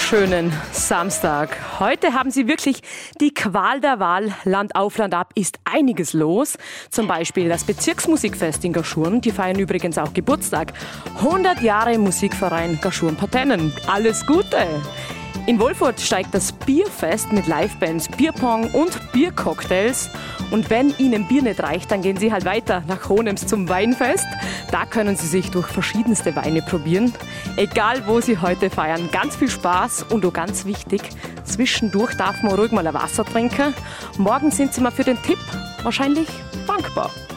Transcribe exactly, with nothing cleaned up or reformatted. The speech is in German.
wunderschönen Samstag. Heute haben Sie wirklich die Qual der Wahl. Land auf, Land ab ist einiges los. Zum Beispiel das Bezirksmusikfest in Gaschurn. Die feiern übrigens auch Geburtstag. hundert Jahre Musikverein Gaschurn-Partennen. Alles Gute! In Wolfurt steigt das Bierfest mit Livebands, Bierpong und Biercocktails. Und wenn Ihnen Bier nicht reicht, dann gehen Sie halt weiter nach Honems zum Weinfest. Da können Sie sich durch verschiedenste Weine probieren. Egal, wo Sie heute feiern, ganz viel Spaß und auch ganz wichtig, zwischendurch darf man ruhig mal ein Wasser trinken. Morgen sind Sie mal für den Tipp wahrscheinlich dankbar.